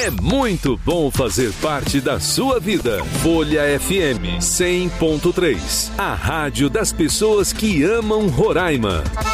É muito bom fazer parte da sua vida. Folha FM 100.3, a rádio das pessoas que amam Roraima.